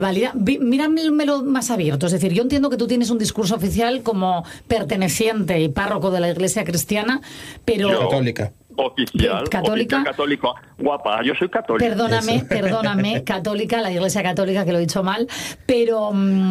válida. Míramelo más abierto. Es decir, yo entiendo que tú tienes un discurso oficial como perteneciente y párroco de la Iglesia cristiana, pero... Católica. Oficial. ¿Católica? Oficial católico. Guapa, yo soy católica. Perdóname, católica, la Iglesia católica, que lo he dicho mal, pero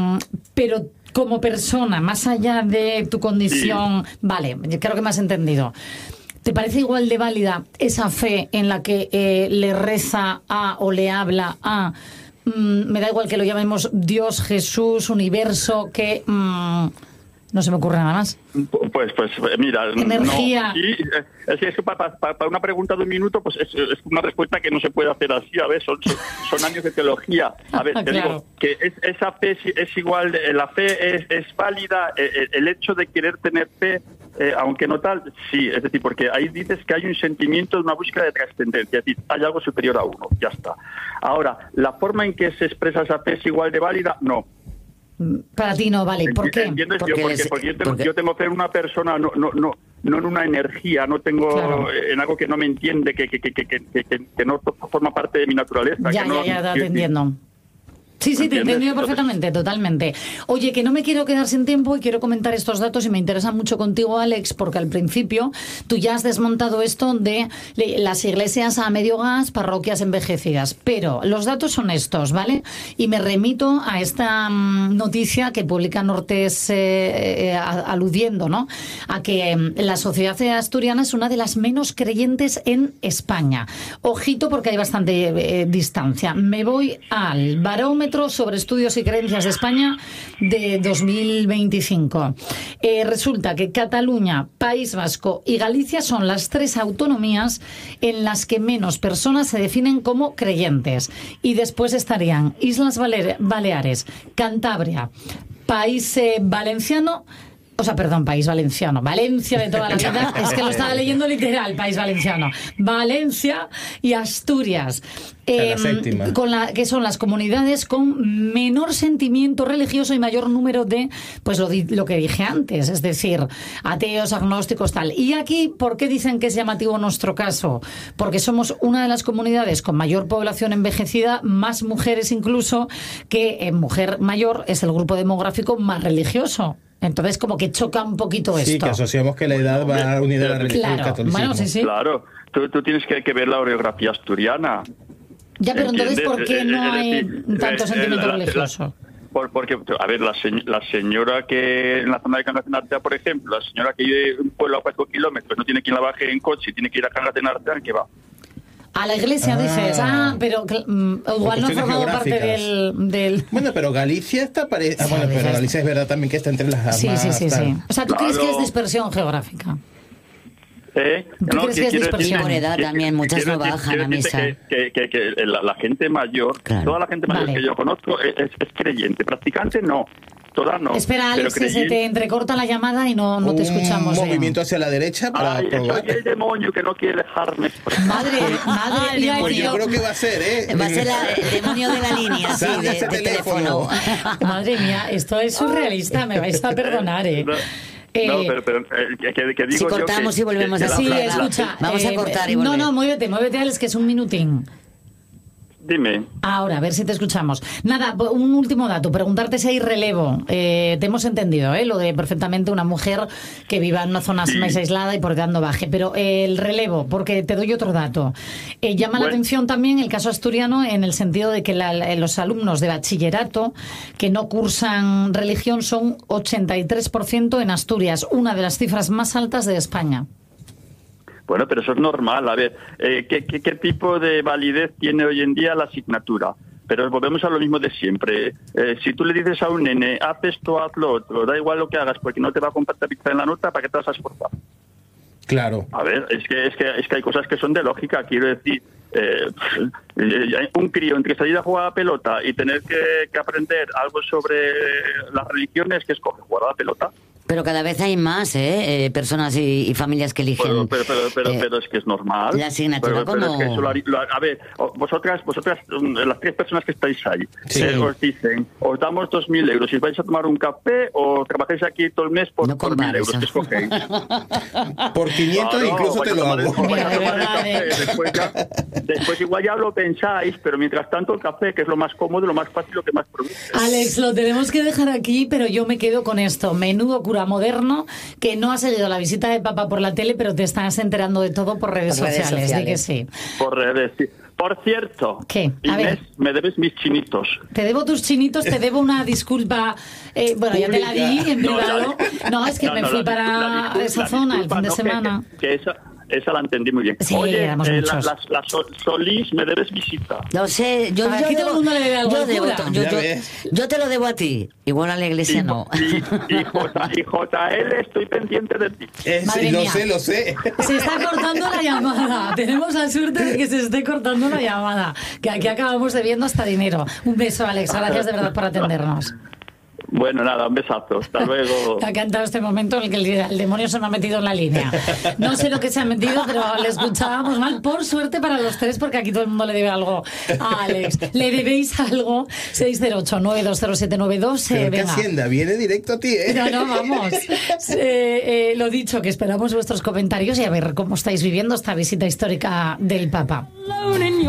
como persona, más allá de tu condición... Sí. Vale, creo que me has entendido. ¿Te parece igual de válida esa fe en la que le reza a o le habla a... me da igual que lo llamemos Dios, Jesús, universo, que no se me ocurre nada más? Pues mira, energía. No, sí, es que para una pregunta de un minuto, pues es una respuesta que no se puede hacer así. A ver, son años de teología. A ver, te digo que esa fe es igual, la fe es válida, el hecho de querer tener fe, aunque no tal, sí, es decir, porque ahí dices que hay un sentimiento, una búsqueda de trascendencia, es decir, hay algo superior a uno, ya está. Ahora, ¿la forma en que se expresa esa fe es igual de válida? No. Para ti no vale. ¿Por qué? ¿Entiendes? Porque yo tengo fe en una persona, no en una energía, no tengo en algo que no me entiende, que no forma parte de mi naturaleza. Ya te entiendo. Sí, te he entendido perfectamente, totalmente. Oye, que no me quiero quedar sin tiempo y quiero comentar estos datos y me interesan mucho contigo, Alex, porque al principio tú ya has desmontado esto de las iglesias a medio gas, parroquias envejecidas, pero los datos son estos, ¿vale? Y me remito a esta noticia que publica Nortes aludiendo, ¿no?, a que la sociedad asturiana es una de las menos creyentes en España. Ojito, porque hay bastante distancia. Me voy al barómetro sobre estudios y creencias de España de 2025. Resulta que Cataluña, País Vasco y Galicia son las 3 autonomías en las que menos personas se definen como creyentes. Y después estarían Islas Baleares, Cantabria, País Valenciano... País Valenciano. Valencia de toda la vida. Es que lo estaba leyendo literal, País Valenciano. Valencia y Asturias. Que son las comunidades con menor sentimiento religioso y mayor número de, pues lo que dije antes, es decir, ateos, agnósticos, tal. Y aquí, ¿por qué dicen que es llamativo nuestro caso? Porque somos una de las comunidades con mayor población envejecida, más mujeres incluso, que mujer mayor es el grupo demográfico más religioso. Entonces, como que choca un poquito esto. Sí, que asociamos que la edad va unida a la religión y el catolicismo. Bueno, sí. Claro, tú tienes que ver la orografía asturiana. Ya, pero entonces, ¿por qué no hay tanto sentimiento religioso? Porque, a ver, la señora que en la zona de Cangas de Nartea, por ejemplo, la señora que vive en un pueblo a 4 kilómetros, no tiene quien la baje en coche, tiene que ir a Cangas de Nartea, ¿en qué va? A la iglesia, dices. Pero igual no ha formado parte del... Bueno, pero Galicia está... pero Galicia es verdad también que está entre las... Sí. O sea, ¿tú crees que es dispersión geográfica? ¿Tú crees que es dispersión? Por edad también, muchas no bajan a misa. Que la gente mayor, toda la gente mayor que yo conozco es creyente. Practicante no. Todas no. Espera, Alex, que se te entrecorta la llamada y no te escuchamos. Un movimiento hacia la derecha para probar. Soy el demonio que no quiere dejarme. Madre mía. Pues yo creo que va a ser, Va a ser el demonio de la línea, sí, de teléfono. Madre mía, esto es surrealista, me vais a perdonar, pero que digo si cortamos yo y volvemos a sí, escucha. Vamos a cortar y volver. No, muévete, Alex, que es un minutín. Dime. Ahora, a ver si te escuchamos. Nada, un último dato. Preguntarte si hay relevo. Te hemos entendido, lo de perfectamente una mujer que viva en una zona más aislada y por tanto baje. Pero el relevo, porque te doy otro dato. Llama la atención también el caso asturiano en el sentido de que los alumnos de bachillerato que no cursan religión son 83% en Asturias, una de las cifras más altas de España. Bueno, pero eso es normal. A ver, ¿qué tipo de validez tiene hoy en día la asignatura? Pero volvemos a lo mismo de siempre. Si tú le dices a un nene, haz esto, haz lo otro, da igual lo que hagas porque no te va a compatibilizar en la nota, ¿para qué te vas a esforzar? Claro. A ver, es que hay cosas que son de lógica. Quiero decir, un crío entre salir a jugar a la pelota y tener que aprender algo sobre las religiones, que escoge jugar a la pelota. Pero cada vez hay más personas y familias que eligen. Pero es que es normal. La asignatura pero es que eso a ver, vosotras, las 3 personas que estáis ahí, os dicen, os damos 2.000 euros si vais a tomar un café o trabajáis aquí todo el mes por 1.000 euros. ¿Qué escogéis? Por 500 incluso te lo hago. Después igual ya lo pensáis, pero mientras tanto el café, que es lo más cómodo, lo más fácil, lo que más produce. Alex, lo tenemos que dejar aquí, pero yo me quedo con esto. Menudo cura moderno, que no has seguido la visita de Papa por la tele, pero te estás enterando de todo por redes sociales. Di que sí. Por redes, sí. Por cierto, ¿qué? Inés, me debes mis chinitos. Te debo tus chinitos, te debo una disculpa. Bueno, ya te la di en privado. No, es que me fui para esa zona el fin de semana. Que esa la entendí muy bien. Sí, oye, la Solís, me debes visita. Lo sé, yo te lo debo a ti. Igual a la iglesia no. Y JL, estoy pendiente de ti. Lo sé. Se está cortando la llamada. Tenemos la suerte de que se esté cortando la llamada. Que aquí acabamos debiendo hasta dinero. Un beso, Alex. Gracias de verdad por atendernos. Bueno, nada, un besazo. Hasta luego. Te ha encantado este momento en el que el demonio se me ha metido en la línea. No sé lo que se ha metido, pero le escuchábamos mal. Por suerte para los 3, porque aquí todo el mundo le debe algo a Alex. ¿Le debéis algo? 608-920-792. Pero ¿qué Hacienda? Viene directo a ti, ¿eh? No, vamos. Lo dicho, que esperamos vuestros comentarios y a ver cómo estáis viviendo esta visita histórica del Papa.